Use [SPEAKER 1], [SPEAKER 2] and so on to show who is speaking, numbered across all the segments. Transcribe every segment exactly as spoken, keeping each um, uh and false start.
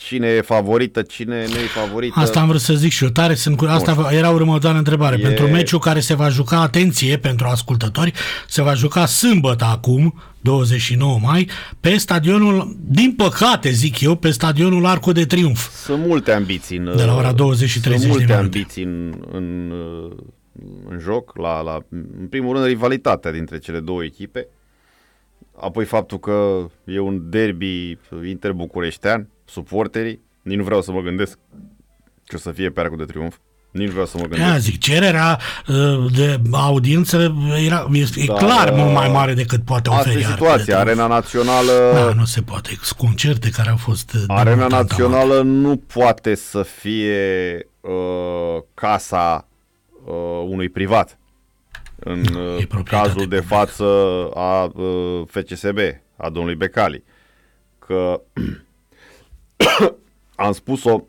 [SPEAKER 1] cine e favorită, cine nu e favorită.
[SPEAKER 2] Asta am vrut să zic și eu, tare sunt cu... Asta era următoarea întrebare. E... Pentru meciul care se va juca, atenție pentru ascultători, se va juca sâmbătă acum, douăzeci și nouă mai, pe stadionul, din păcate zic eu, pe stadionul Arcul de Triunf.
[SPEAKER 1] Sunt multe ambiții în,
[SPEAKER 2] de la ora douăzeci și treizeci
[SPEAKER 1] sunt multe
[SPEAKER 2] de
[SPEAKER 1] ambiții în, în, în joc, la, la, în primul rând rivalitatea dintre cele două echipe, apoi faptul că e un derby interbucureștean, suporterii, nici nu vreau să mă gândesc că o să fie pe Arcul de Triunf. Nici vreau să mă gândesc.
[SPEAKER 2] Aia zic, cererea de audiență era, e da, clar mult mai mare decât poate oferi.
[SPEAKER 1] Asta e situația. Arena Națională...
[SPEAKER 2] Da, nu se poate. Concerte care au fost...
[SPEAKER 1] Arena Națională amate. Nu poate să fie uh, casa uh, unui privat. În uh, cazul de față a uh, F C S B, a domnului Becali. Că am spus-o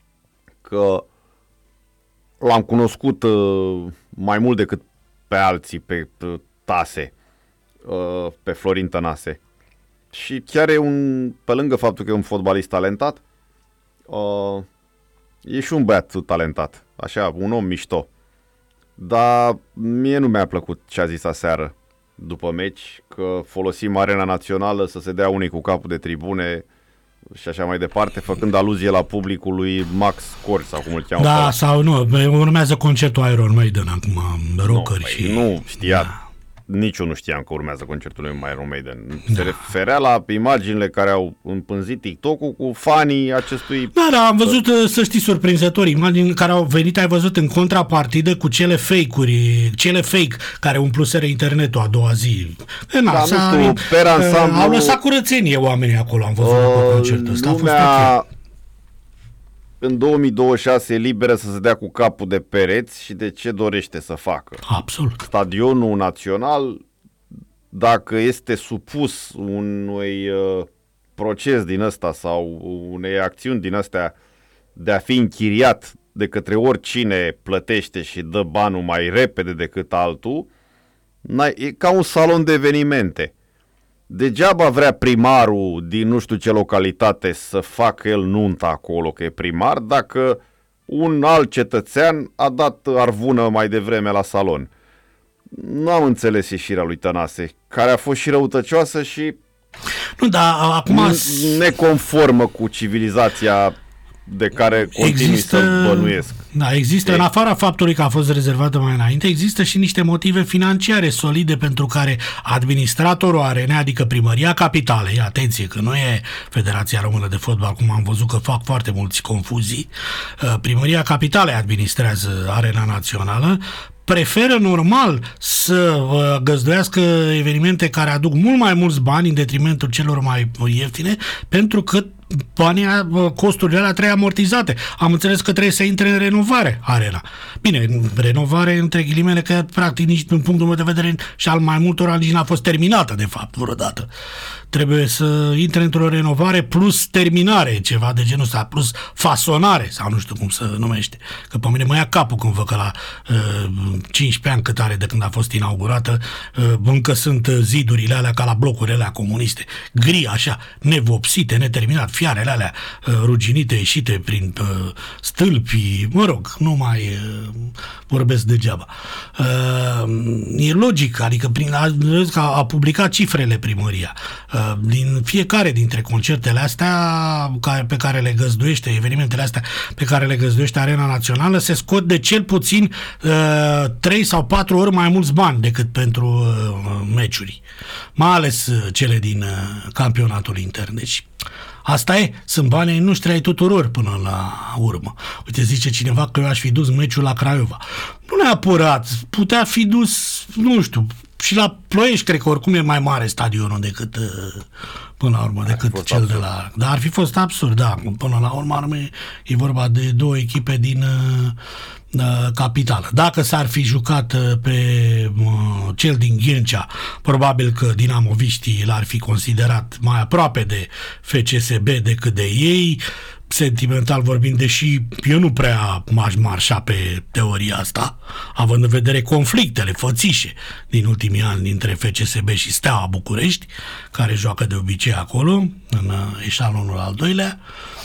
[SPEAKER 1] că l-am cunoscut uh, mai mult decât pe alții, pe uh, Tase, uh, pe Florin Tănase. Și chiar e un, pe lângă faptul că e un fotbalist talentat, uh, e și un băiat talentat, așa, un om mișto. Dar mie nu mi-a plăcut ce a zis aseară după meci, că folosim Arena Națională să se dea unii cu capul de tribune și așa mai departe, făcând aluzie la publicul lui Max Corp sau cum îl cheamă.
[SPEAKER 2] Da, pe sau nu, urmează concertul Iron Maiden acum, rockeri
[SPEAKER 1] nu,
[SPEAKER 2] și...
[SPEAKER 1] Nu știa, da. Nici eu nu știam că urmează concertul lui Iron Maiden. Se da. referea la imaginile care au împânzit TikTok-ul cu fanii acestui...
[SPEAKER 2] Da, da, am văzut, să știi, surprinzător, imagini care au venit, ai văzut, în contrapartidă cu cele fake-uri, cele fake care umpluseră internetul a doua zi. E, na,
[SPEAKER 1] da, nu știu, per ansamblu...
[SPEAKER 2] Au lăsat curățenie oamenii acolo, am văzut uh, la concertul ăsta.
[SPEAKER 1] Lumea... în două mii douăzeci și șase e liberă să se dea cu capul de pereți și de ce dorește să facă.
[SPEAKER 2] Absolut.
[SPEAKER 1] Stadionul național, dacă este supus unui uh, proces din ăsta sau unei acțiuni din astea de a fi închiriat de către oricine plătește și dă banul mai repede decât altul, e ca un salon de evenimente. Degeaba vrea primarul din nu știu ce localitate să facă el nunta acolo, că e primar, dacă un alt cetățean a dat arvună mai devreme la salon. Nu am înțeles ieșirea lui Tănase, care a fost și răutăcioasă și
[SPEAKER 2] nu, dar acum
[SPEAKER 1] neconformă cu civilizația de care continui să bănuiesc.
[SPEAKER 2] Da, există, Ei. în afara faptului că a fost rezervată mai înainte, există și niște motive financiare solide pentru care administratorul Arenei, adică Primăria Capitalei, atenție că nu e Federația Română de Fotbal, cum am văzut că fac foarte mulți confuzii, Primăria Capitalei administrează Arena Națională, preferă normal să uh, găzduiască evenimente care aduc mult mai mulți bani în detrimentul celor mai ieftine, pentru că banii, costurile alea trebuie amortizate. Am înțeles că trebuie să intre în renovare Arena. Bine, renovare între ghilimele, că practic nici din punctul meu de vedere și al mai multora nici n-a fost terminată de fapt vreodată. Trebuie să intre într-o renovare plus terminare, ceva de genul ăsta, plus fasonare sau nu știu cum să numește. Că pe mine mă ia capul când văd că la uh, cincisprezece ani cât are de când a fost inaugurată, uh, încă sunt zidurile alea ca la blocurile alea comuniste, gri așa, nevopsite, neterminat, fiarele alea uh, ruginite, ieșite prin uh, stâlpi, mă rog, nu mai uh, vorbesc degeaba. Uh, e logic, adică prin, a, a, a publicat cifrele primăria. Uh, din fiecare dintre concertele astea care, pe care le găzduiește, evenimentele astea pe care le găzduiește Arena Națională, se scot de cel puțin uh, trei sau patru ori mai mulți bani decât pentru uh, meciuri. Mai ales uh, cele din uh, campionatul intern. Deci asta e, sunt banii noștri ai tuturor până la urmă. Uite, zice cineva că eu aș fi dus meciul la Craiova. Nu neapărat, putea fi dus, nu știu, și la Ploiești cred că oricum e mai mare stadionul decât, până la urmă, decât cel absurd. de la... Dar ar fi fost absurd, da, până la urmă e vorba de două echipe din uh, capitală. Dacă s-ar fi jucat pe uh, cel din Ghencea, probabil că dinamoviștii l-ar fi considerat mai aproape de F C S B decât de ei, sentimental vorbind, deși eu nu prea m-aș marșa pe teoria asta, având în vedere conflictele fățișe din ultimii ani dintre F C S B și Steaua București, care joacă de obicei acolo, în eșalonul al doilea.